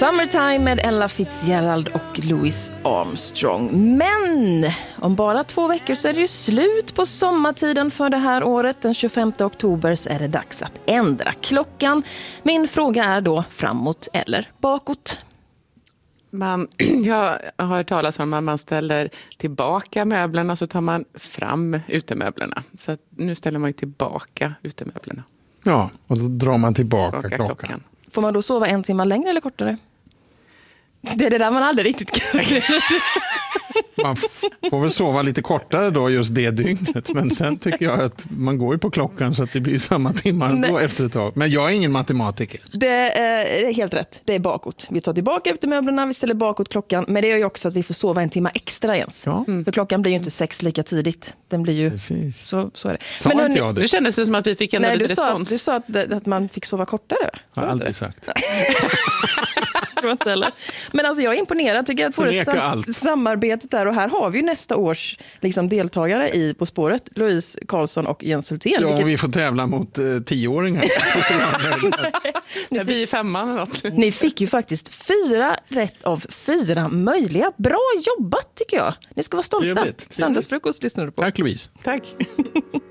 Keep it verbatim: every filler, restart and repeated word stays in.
Summertime med Ella Fitzgerald och Louis Armstrong. Men om bara två veckor så är det ju slut på sommartiden för det här året. Den tjugofemte oktober så är det dags att ändra klockan. Min fråga är då framåt eller bakåt? Man, jag har hört talas om att man ställer tillbaka möblerna så tar man fram utemöblerna. Så att nu ställer man ju tillbaka utemöblerna. Ja, och då drar man tillbaka, tillbaka klockan. klockan. Får man då sova en timme längre eller kortare? Det är det där man aldrig riktigt kan. Man f- får väl sova lite kortare då just det dygnet. Men sen tycker jag att man går ju på klockan så att det blir samma timmar då efter ett tag. Men jag är ingen matematiker. Det är helt rätt. Det är bakåt. Vi tar tillbaka utemöblerna, vi ställer bakåt klockan. Men det gör ju också att vi får sova en timme extra ens. Ja. Mm. För klockan blir ju inte sex lika tidigt. Den blir ju... Precis. Så, så är det. Sa Men inte hörni, jag det? Nu kändes det som att vi fick en nej, lite du sa, respons. du sa att, att man fick sova kortare. Jag har aldrig sagt. Men alltså jag är imponerad, tycker jag, på det sam- allt. samarbetet där. Och här har vi ju nästa års liksom, deltagare i På spåret, Louise Karlsson och Jens Hultén. Ja, vilket... vi får tävla mot eh, tioåringar. Nej, vi är femman eller något. Ni fick ju faktiskt fyra rätt av fyra möjliga. Bra jobbat tycker jag. Ni ska vara stolta. Trevligt. Söndagsfrukost lyssnar du på. Tack Louise. Tack.